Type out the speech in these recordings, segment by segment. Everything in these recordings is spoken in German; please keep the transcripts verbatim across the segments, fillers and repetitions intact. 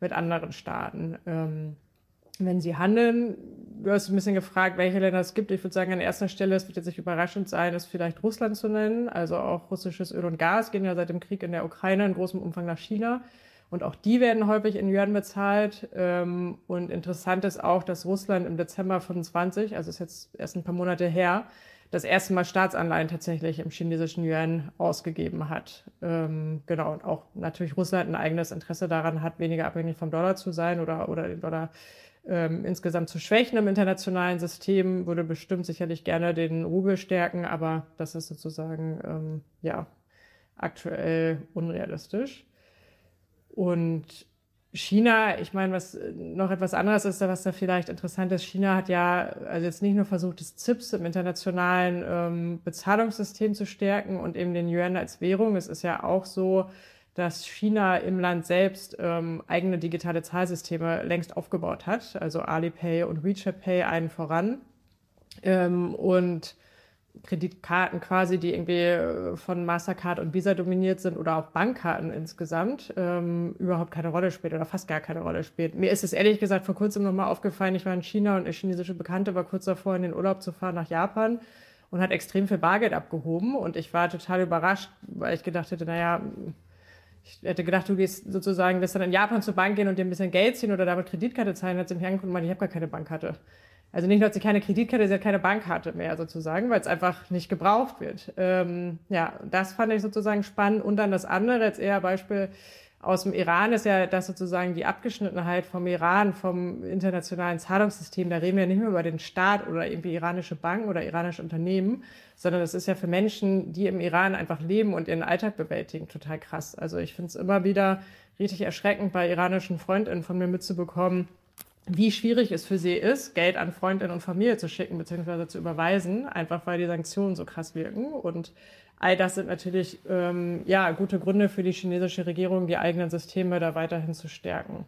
mit anderen Staaten. Ähm, wenn sie handeln, du hast ein bisschen gefragt, welche Länder es gibt. Ich würde sagen, an erster Stelle, es wird jetzt nicht überraschend sein, ist vielleicht Russland zu nennen. Also auch russisches Öl und Gas gehen ja seit dem Krieg in der Ukraine in großem Umfang nach China. Und auch die werden häufig in Yuan bezahlt. Und interessant ist auch, dass Russland im Dezember fünfundzwanzig, also ist jetzt erst ein paar Monate her, das erste Mal Staatsanleihen tatsächlich im chinesischen Yuan ausgegeben hat. Ähm, genau, und auch natürlich Russland ein eigenes Interesse daran hat, weniger abhängig vom Dollar zu sein oder, oder den Dollar ähm, insgesamt zu schwächen im internationalen System, würde bestimmt sicherlich gerne den Rubel stärken, aber das ist sozusagen ähm, ja aktuell unrealistisch. Und China, ich meine, was noch etwas anderes ist, was da vielleicht interessant ist, China hat ja also jetzt nicht nur versucht, das C I P S im internationalen ähm, Bezahlungssystem zu stärken und eben den Yuan als Währung. Es ist ja auch so, dass China im Land selbst ähm, eigene digitale Zahlsysteme längst aufgebaut hat, also Alipay und WeChat Pay einen voran. Ähm, und Kreditkarten quasi, die irgendwie von Mastercard und Visa dominiert sind oder auch Bankkarten insgesamt, ähm, überhaupt keine Rolle spielt oder fast gar keine Rolle spielt. Mir ist es ehrlich gesagt vor kurzem nochmal aufgefallen, ich war in China und eine chinesische Bekannte war kurz davor, in den Urlaub zu fahren nach Japan und hat extrem viel Bargeld abgehoben und ich war total überrascht, weil ich gedacht hätte, naja, ich hätte gedacht, du gehst sozusagen, lässt dann in Japan zur Bank gehen und dir ein bisschen Geld ziehen oder damit Kreditkarte zahlen, hat sie mich angeguckt und meinte, ich habe gar keine Bankkarte. Also nicht nur hat sie keine Kreditkarte, sie hat keine Bankkarte mehr sozusagen, weil es einfach nicht gebraucht wird. Ähm, ja, das fand ich sozusagen spannend. Und dann das andere, jetzt eher Beispiel aus dem Iran, ist ja das sozusagen die Abgeschnittenheit vom Iran, vom internationalen Zahlungssystem. Da reden wir nicht mehr über den Staat oder irgendwie iranische Banken oder iranische Unternehmen, sondern das ist ja für Menschen, die im Iran einfach leben und ihren Alltag bewältigen, total krass. Also ich finde es immer wieder richtig erschreckend, bei iranischen Freundinnen von mir mitzubekommen, wie schwierig es für sie ist, Geld an Freundinnen und Familie zu schicken bzw. zu überweisen, einfach weil die Sanktionen so krass wirken. Und all das sind natürlich ähm, ja gute Gründe für die chinesische Regierung, die eigenen Systeme da weiterhin zu stärken.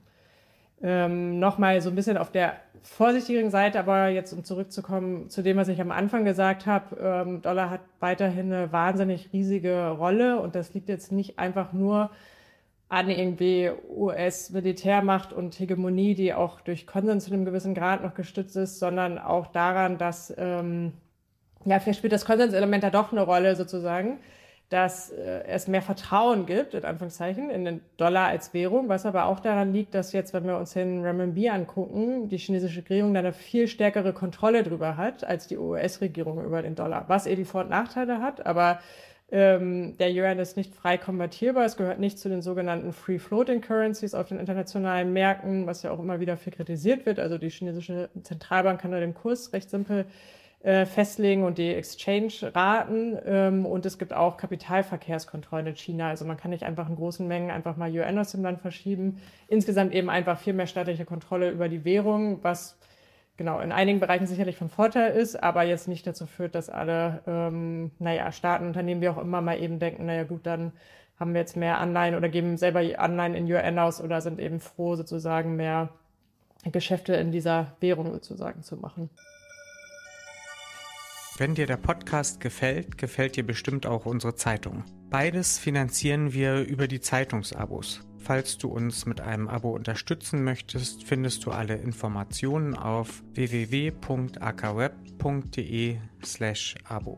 Ähm, Nochmal so ein bisschen auf der vorsichtigen Seite, aber jetzt um zurückzukommen zu dem, was ich am Anfang gesagt habe, ähm, Dollar hat weiterhin eine wahnsinnig riesige Rolle und das liegt jetzt nicht einfach nur an irgendwie U S-Militärmacht und Hegemonie, die auch durch Konsens zu einem gewissen Grad noch gestützt ist, sondern auch daran, dass, ähm, ja, vielleicht spielt das Konsenselement da doch eine Rolle sozusagen, dass äh, es mehr Vertrauen gibt, in Anführungszeichen, in den Dollar als Währung, was aber auch daran liegt, dass jetzt, wenn wir uns den Renminbi angucken, die chinesische Regierung da eine viel stärkere Kontrolle drüber hat, als die U S-Regierung über den Dollar, was eben Vor- und Nachteile hat, aber Ähm, der Yuan ist nicht frei konvertierbar. Es gehört nicht zu den sogenannten Free Floating Currencies auf den internationalen Märkten, was ja auch immer wieder viel kritisiert wird. Also die chinesische Zentralbank kann nur den Kurs recht simpel äh, festlegen und die Exchange-Raten. Ähm, und es gibt auch Kapitalverkehrskontrollen in China. Also man kann nicht einfach in großen Mengen einfach mal Yuan aus dem Land verschieben. Insgesamt eben einfach viel mehr staatliche Kontrolle über die Währung, was genau, in einigen Bereichen sicherlich von Vorteil ist, aber jetzt nicht dazu führt, dass alle, ähm, naja, Staaten, Unternehmen, wie auch immer, mal eben denken, naja gut, dann haben wir jetzt mehr Anleihen oder geben selber Anleihen in Yuan aus oder sind eben froh, sozusagen mehr Geschäfte in dieser Währung sozusagen zu machen. Wenn dir der Podcast gefällt, gefällt dir bestimmt auch unsere Zeitung. Beides finanzieren wir über die Zeitungsabos. Falls du uns mit einem Abo unterstützen möchtest, findest du alle Informationen auf w w w punkt a k web punkt d e slash abo.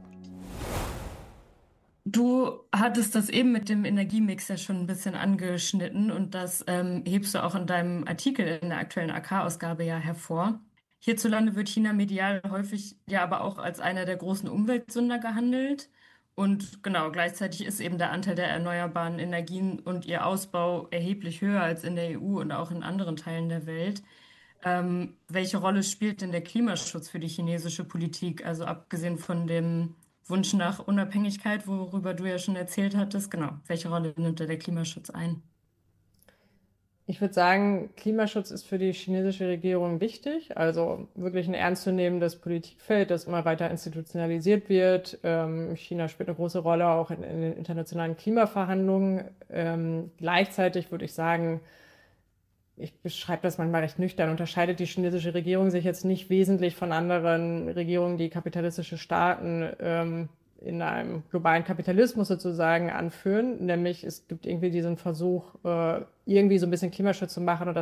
Du hattest das eben mit dem Energiemix ja schon ein bisschen angeschnitten und das ähm, hebst du auch in deinem Artikel in der aktuellen A K-Ausgabe ja hervor. Hierzulande wird China medial häufig ja aber auch als einer der großen Umweltsünder gehandelt. Und genau, gleichzeitig ist eben der Anteil der erneuerbaren Energien und ihr Ausbau erheblich höher als in der E U und auch in anderen Teilen der Welt. Ähm, welche Rolle spielt denn der Klimaschutz für die chinesische Politik? Also abgesehen von dem Wunsch nach Unabhängigkeit, worüber du ja schon erzählt hattest, genau. Welche Rolle nimmt da der Klimaschutz ein? Ich würde sagen, Klimaschutz ist für die chinesische Regierung wichtig, also wirklich ein ernstzunehmendes Politikfeld, das immer weiter institutionalisiert wird. Ähm, China spielt eine große Rolle auch in, in den internationalen Klimaverhandlungen. Ähm, gleichzeitig würde ich sagen, ich beschreibe das manchmal recht nüchtern, unterscheidet die chinesische Regierung sich jetzt nicht wesentlich von anderen Regierungen, die kapitalistische Staaten ähm, in einem globalen Kapitalismus sozusagen anführen. Nämlich es gibt irgendwie diesen Versuch, äh, irgendwie so ein bisschen Klimaschutz zu machen und